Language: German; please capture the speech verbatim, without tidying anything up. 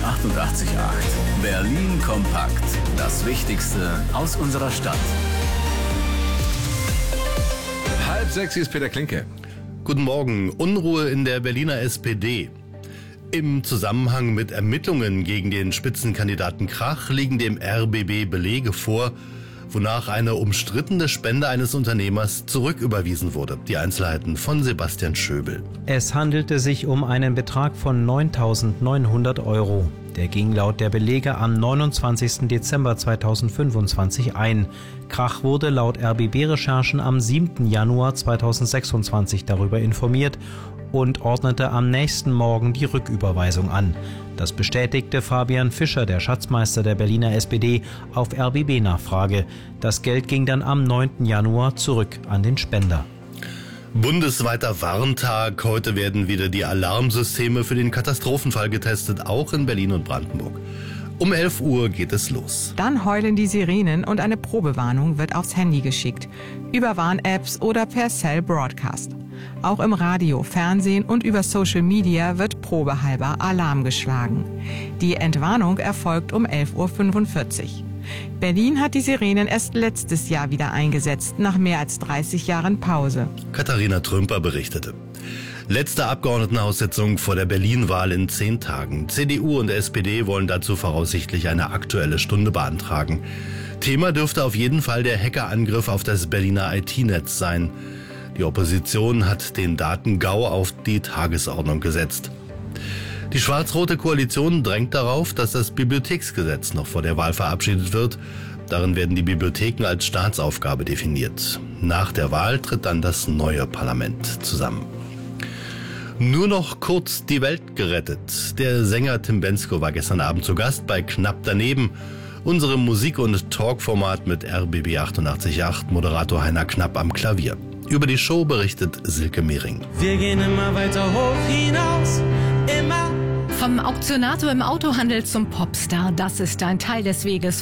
achtundachtzig Komma acht. Berlin kompakt. Das Wichtigste aus unserer Stadt. Halb sechs ist Peter Klinke. Guten Morgen. Unruhe in der Berliner S P D. Im Zusammenhang mit Ermittlungen gegen den Spitzenkandidaten Krach liegen dem R B B Belege vor, wonach eine umstrittene Spende eines Unternehmers zurücküberwiesen wurde. Die Einzelheiten von Sebastian Schöbel. Es handelte sich um einen Betrag von neuntausendneunhundert Euro. Der ging laut der Belege am neunundzwanzigsten Dezember zweitausendfünfundzwanzig ein. Krach wurde laut R B B-Recherchen am siebten Januar zweitausendsechsundzwanzig darüber informiert und ordnete am nächsten Morgen die Rücküberweisung an. Das bestätigte Fabian Fischer, der Schatzmeister der Berliner S P D, auf R B B-Nachfrage. Das Geld ging dann am neunten Januar zurück an den Spender. Bundesweiter Warntag. Heute werden wieder die Alarmsysteme für den Katastrophenfall getestet, auch in Berlin und Brandenburg. Um elf Uhr geht es los. Dann heulen die Sirenen und eine Probewarnung wird aufs Handy geschickt. Über Warn-Apps oder per Cell Broadcast. Auch im Radio, Fernsehen und über Social Media wird probehalber Alarm geschlagen. Die Entwarnung erfolgt um elf Uhr fünfundvierzig. Berlin hat die Sirenen erst letztes Jahr wieder eingesetzt, nach mehr als dreißig Jahren Pause. Katharina Trümper berichtete. Letzte Abgeordnetenhaussitzung vor der Berlin-Wahl in zehn Tagen. C D U und S P D wollen dazu voraussichtlich eine aktuelle Stunde beantragen. Thema dürfte auf jeden Fall der Hackerangriff auf das Berliner I T-Netz sein. Die Opposition hat den Daten-GAU auf die Tagesordnung gesetzt. Die schwarz-rote Koalition drängt darauf, dass das Bibliotheksgesetz noch vor der Wahl verabschiedet wird. Darin werden die Bibliotheken als Staatsaufgabe definiert. Nach der Wahl tritt dann das neue Parlament zusammen. Nur noch kurz die Welt gerettet. Der Sänger Tim Bendzko war gestern Abend zu Gast bei Knapp daneben, unserem Musik- und Talkformat mit R B B achtundachtzig Komma acht, Moderator Heiner Knapp am Klavier. Über die Show berichtet Silke Mehring. Wir gehen immer weiter hoch hinaus, immer. Vom Auktionator im Autohandel zum Popstar, das ist ein Teil des Weges